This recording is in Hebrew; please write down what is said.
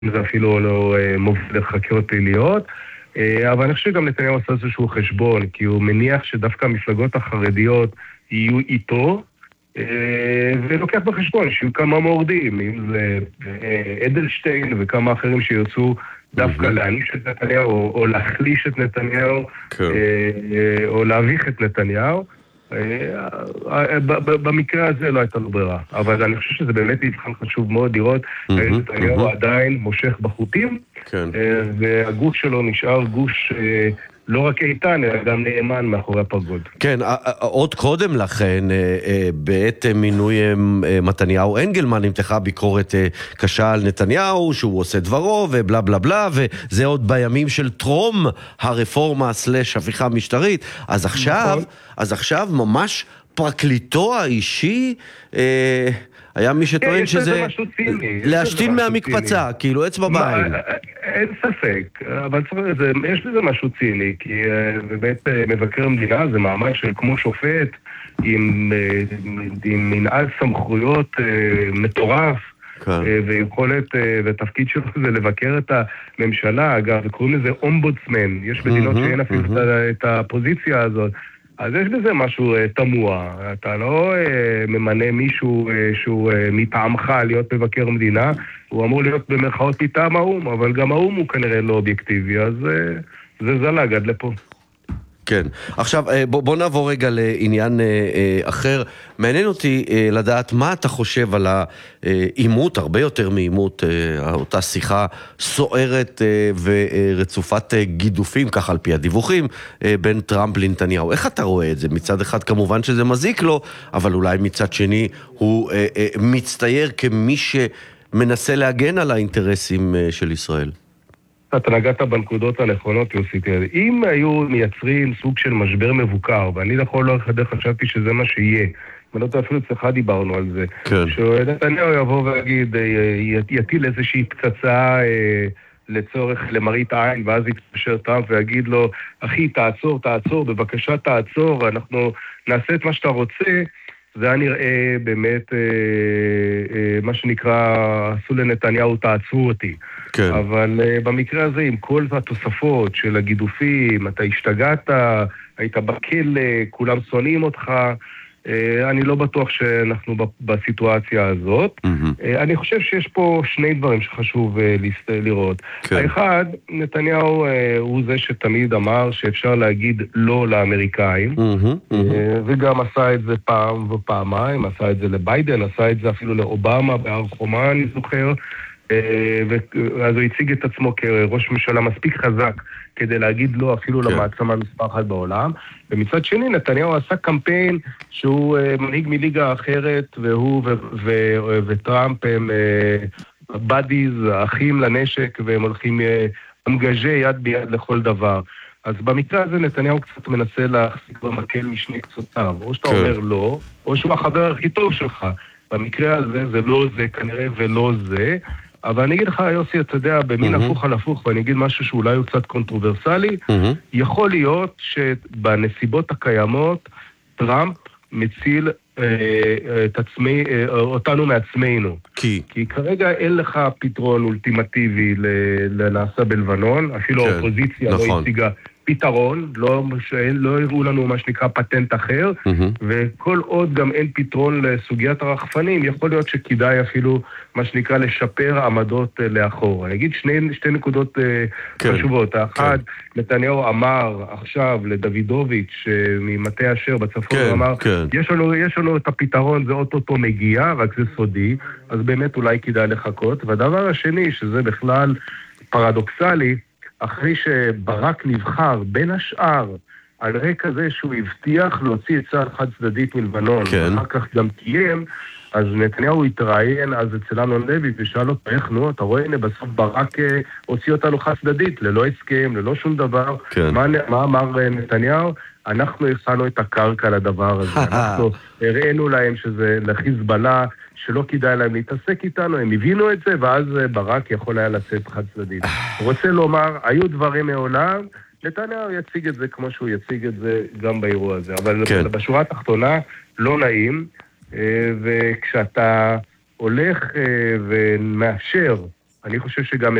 זה אפילו לא מוביל לחקירות פליליות, אבל אני חושב שגם נתניהו עושה איזשהו חשבון, כי הוא מניח שדווקא המפלגות החרדיות יהיו איתו, ולוקח בחשבון שיהיו כמה מורדים, אם זה אדלשטיין וכמה אחרים שירצו דווקא להעניש את נתניהו, או להחליש את נתניהו, או להביך את נתניהו. במקרה הזה לא הייתה לו ברירה, אבל אני חושב שזה באמת מבחן חשוב מאוד לראות נתניהו עדיין מושך בחוטים, והגוש שלו נשאר גוש לא רק איתן, אלא גם נאמן מאחורי הפרגוד. כן, עוד קודם לכן, בעת מינוי מתניהו אנגלמן, נמתחה ביקורת קשה על נתניהו, שהוא עושה דברו ובלה בלה בלה, וזה עוד בימים של טרום הרפורמה סלש הפיכה משטרית. אז עכשיו ממש פרקליטו האישי היה מי שטוען שזה להשתין מהמקפצה, כאילו אצבע בעין. אין ספק, אבל יש לזה משהו ציני, כי באמת מבקר המדינה זה מעמד של כמו שופט עם מנהל סמכויות מטורף, ויכולת, ותפקיד שלו זה לבקר את הממשלה. אגב, קוראים לזה אומבודסמן, יש מדינות שאין אפילו את הפוזיציה הזאת. אז יש בזה משהו תמוה, אתה לא ממנה מישהו שהוא מטעמך להיות מבקר מדינה, הוא אמור להיות במרכאות מטעם האום, אבל גם האום הוא כנראה לא אובייקטיבי, אז זה זלג עד לפה. כן, עכשיו בוא נעבור רגע לעניין אחר. מעניין אותי לדעת מה אתה חושב על האימות, הרבה יותר מאימות, אותה שיחה סוערת ורצופת גידופים, ככה על פי הדיווחים, בין טראמפ לנתניהו. איך אתה רואה את זה? מצד אחד כמובן שזה מזיק לו, אבל אולי מצד שני הוא מצטייר כמי שמנסה להגן על האינטרסים של ישראל. אתה נגעת בנקודות הנכונות, יוסי. אם היו מייצרים סוג של משבר מבוקר, ואני לכל לא חדר חשבתי שזה מה שיהיה, ואני לא יודע, אפילו אצלך דיברנו על זה, שנתניהו יבוא ויגיד, יטיל איזושהי פצצה לצורך למראית עין, ואז יתקשר טראמפ ויגיד לו, אחי, תעצור, בבקשה תעצור, אנחנו נעשה את מה שאתה רוצה, זה היה נראה באמת, מה שנקרא, עשו לנתניהו, תעצרו אותי. כן. אבל במקרה הזה, עם כל התוספות של הגידופים, אתה השתגעת, היית בכלא, כולם שונאים אותך, אני לא בטוח שאנחנו בסיטואציה הזאת. אני חושב שיש פה שני דברים שחשוב לראות. האחד, נתניהו הוא זה שתמיד אמר שאפשר להגיד לא לאמריקאים, וגם עשה את זה פעם ופעמיים, עשה את זה לביידן, עשה את זה אפילו לאובמה בהר חומה, אני זוכר, ואז הוא הציג את עצמו כראש ממשלה מספיק חזק כדי להגיד לא אפילו למעצמה מספר אחת בעולם. ומצד שני, נתניהו עשה קמפיין שהוא מנהיג מליגה אחרת, והוא וטראמפ הם בדיז, אחים לנשק, והם הולכים אמגז'י יד ביד לכל דבר. אז במקרה הזה נתניהו קצת מנסה להחזיק במקל משני קצותיו. או שאתה אומר לא, או שהוא החבר הכי טוב שלך. במקרה הזה זה לא זה כנראה ולא זה. אבל אני אגיד לך, יוסי, אתה יודע, במין הפוך על הפוך, ואני אגיד משהו שאולי הוא קצת קונטרוברסלי, יכול להיות שבנסיבות הקיימות, טראמפ מציל אותנו מעצמנו. כי כרגע אין לך פתרון אולטימטיבי לנעשה בלבנון, אפילו האופוזיציה לא הציגה פתרון, לא הראו לנו מה שנקרא פטנט אחר, וכל עוד גם אין פתרון לסוגיית הרחפנים, יכול להיות שכדאי אפילו מה שנקרא לשפר עמדות לאחור. אני אגיד שתי נקודות חשובות. האחד, נתניהו אמר עכשיו לדוידוביץ' ממטה אשר בצפון, הוא אמר, יש לנו את הפתרון, זה אוטוטו מגיע, רק זה סודי, אז באמת אולי כדאי לחכות. והדבר השני, שזה בכלל פרדוקסלי, אחרי שברק נבחר בין השאר על רקע זה שהוא הבטיח להוציא את צה"ל חד צדדית מלבנון, ואחר כך גם קיים, אז נתניהו התראיין אז אצל אמנון לוי ושאל אותו, איך נו, אתה רואה, הנה בסוף ברק הוציא אותנו חד צדדית, ללא הסכם, ללא שום דבר. מה אמר נתניהו? אנחנו הכנו את הקרקע לדבר הזה, אנחנו הראינו להם שזה לחיזבאללה, שלא כדאי להם להתעסק איתנו, הם הבינו את זה, ואז ברק יכול היה לצאת חד צדדית. רוצה לומר, היו דברים מעולם, נתניהו יציג את זה כמו שהוא יציג את זה גם באירוע הזה, אבל בשורה התחתונה לא נעים, וכשאתה הולך ומאפשר אני חושב שגם